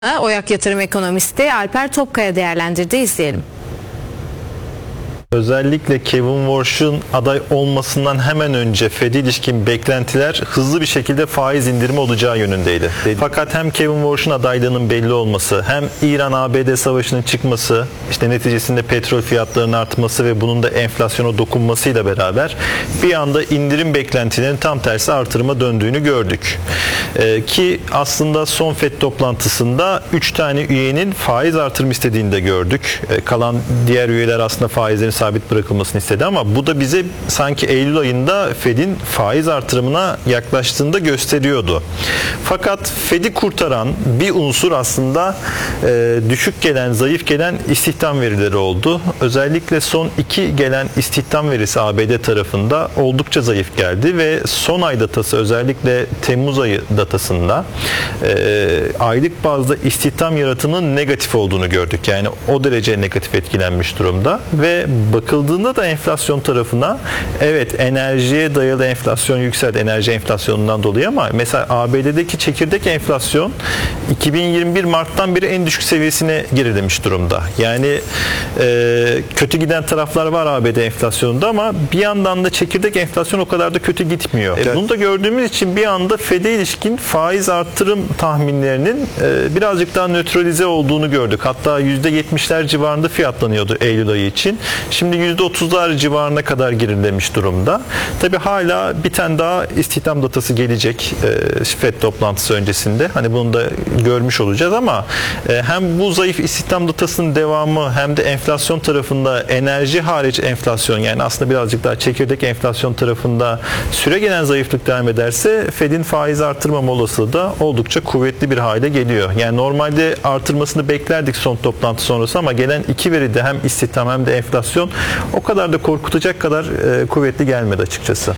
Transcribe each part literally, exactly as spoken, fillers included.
Oyak Yatırım Ekonomisti Alper Topkaya değerlendirdi, izleyelim. Özellikle Kevin Warsh'un aday olmasından hemen önce Fed'e ilişkin beklentiler hızlı bir şekilde faiz indirimi olacağı yönündeydi. Fakat hem Kevin Warsh'un adaylığının belli olması, hem İran-A B D savaşının çıkması, işte neticesinde petrol fiyatlarının artması ve bunun da enflasyona dokunmasıyla beraber bir anda indirim beklentilerinin tam tersi artırıma döndüğünü gördük. Ee, ki aslında son Fed toplantısında üç tane üyenin faiz artırım istediğini de gördük. Ee, kalan diğer üyeler aslında faizlerin sabit bırakılmasını istedi ama bu da bize sanki Eylül ayında Fed'in faiz artırımına yaklaştığında gösteriyordu. Fakat Fed'i kurtaran bir unsur aslında e, düşük gelen, zayıf gelen istihdam verileri oldu. Özellikle son iki gelen istihdam verisi A B D tarafında oldukça zayıf geldi ve son ay datası, özellikle Temmuz ayı datasında e, aylık bazda istihdam yaratımının negatif olduğunu gördük. Yani o derece negatif etkilenmiş durumda ve bakıldığında da enflasyon tarafına, evet, enerjiye dayalı enflasyon yükseldi, enerji enflasyonundan dolayı, ama mesela A B D'deki çekirdek enflasyon iki bin yirmi bir Mart'tan beri en düşük seviyesine gerilemiş durumda. Yani e, kötü giden taraflar var A B D enflasyonunda ama bir yandan da çekirdek enflasyon o kadar da kötü gitmiyor. Evet. E, bunu da gördüğümüz için bir anda Fed'e ilişkin faiz artırım tahminlerinin e, birazcık daha nötralize olduğunu gördük. Hatta yüzde yetmişler civarında fiyatlanıyordu Eylül ayı için. Şimdi yüzde otuzlar civarına kadar gerilemiş durumda. Tabii hala bir tane daha istihdam datası gelecek e, Fed toplantısı öncesinde. Hani bunu da görmüş olacağız ama e, hem bu zayıf istihdam datasının devamı hem de enflasyon tarafında enerji hariç enflasyon, yani aslında birazcık daha çekirdek enflasyon tarafında süre gelen zayıflık devam ederse Fed'in faiz artırmama olasılığı da oldukça kuvvetli bir hale geliyor. Yani normalde artırmasını beklerdik son toplantı sonrası ama gelen iki veride hem istihdam hem de enflasyon o kadar da korkutacak kadar e, kuvvetli gelmedi açıkçası.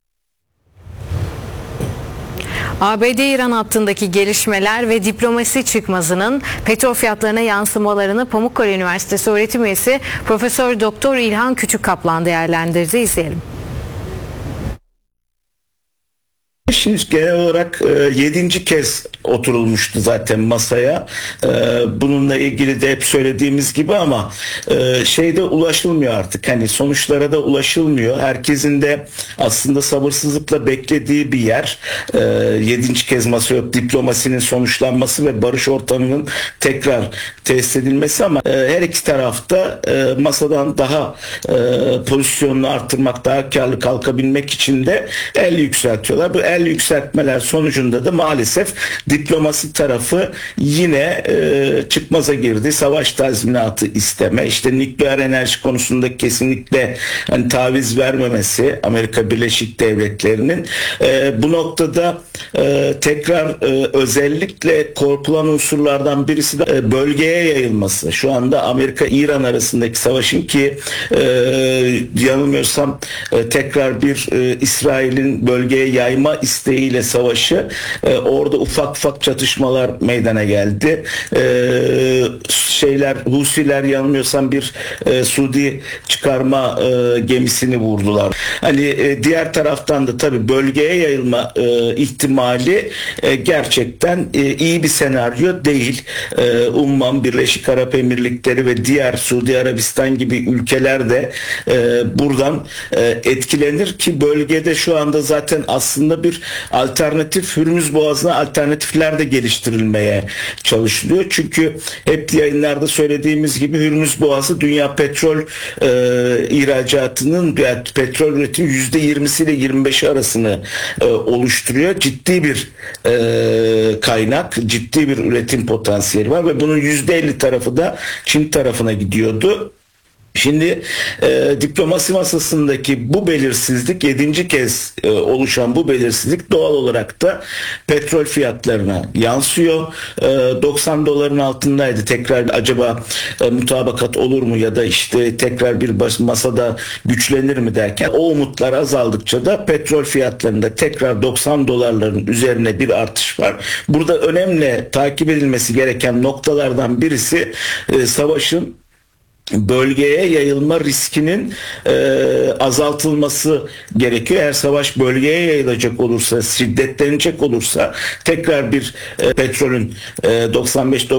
A B D-İran hattındaki gelişmeler ve diplomasi çıkmazının petrol fiyatlarına yansımalarını Pamukkale Üniversitesi öğretim üyesi Profesör Doktor İlhan Küçükkaplan değerlendirdi, izleyelim. Şimdi genel olarak e, yedinci kez oturulmuştu zaten masaya. E, bununla ilgili de hep söylediğimiz gibi ama e, şeyde ulaşılmıyor artık. Hani sonuçlara da ulaşılmıyor. Herkesin de aslında sabırsızlıkla beklediği bir yer. E, yedinci kez masaya diplomasinin sonuçlanması ve barış ortamının tekrar tesis edilmesi ama e, her iki tarafta e, masadan daha e, pozisyonunu arttırmak, daha karlı kalkabilmek için de el yükseltiyorlar. Bu el yükseltmeler sonucunda da maalesef diplomasi tarafı yine e, çıkmaza girdi. Savaş tazminatı isteme, işte nükleer enerji konusunda kesinlikle hani taviz vermemesi Amerika Birleşik Devletleri'nin e, bu noktada e, tekrar e, özellikle korkulan unsurlardan birisi de e, bölgeye yayılması. Şu anda Amerika-İran arasındaki savaşın ki e, yanılmıyorsam e, tekrar bir e, İsrail'in bölgeye yayma isteğiyle savaşı, e, orada ufak ufak çatışmalar meydana geldi. E, şeyler Husiler yanılmıyorsam bir e, Suudi çıkarma e, gemisini vurdular. Hani e, diğer taraftan da tabii bölgeye yayılma e, ihtimali e, gerçekten e, iyi bir senaryo değil. E, Umman, Birleşik Arap Emirlikleri ve diğer Suudi Arabistan gibi ülkeler de e, buradan e, etkilenir ki bölgede şu anda zaten aslında bir alternatif, Hürmüz Boğazı'na alternatifler de geliştirilmeye çalışılıyor. Çünkü hep yayınlarda söylediğimiz gibi Hürmüz Boğazı dünya petrol e, ihracatının, yani petrol üretimi yüzde yirmisi ile yirmi beşi arasını e, oluşturuyor. Ciddi bir e, kaynak, ciddi bir üretim potansiyeli var ve bunun yüzde elli tarafı da Çin tarafına gidiyordu. Şimdi e, diplomasi masasındaki bu belirsizlik, yedinci kez e, oluşan bu belirsizlik doğal olarak da petrol fiyatlarına yansıyor. E, doksan doların altındaydı. Tekrar acaba e, mutabakat olur mu ya da işte tekrar bir bas, masada güçlenir mi derken o umutlar azaldıkça da petrol fiyatlarında tekrar doksan dolarların üzerine bir artış var. Burada önemli takip edilmesi gereken noktalardan birisi e, savaşın bölgeye yayılma riskinin e, azaltılması gerekiyor. Eğer savaş bölgeye yayılacak olursa, şiddetlenecek olursa tekrar bir e, petrolün e, doksan beş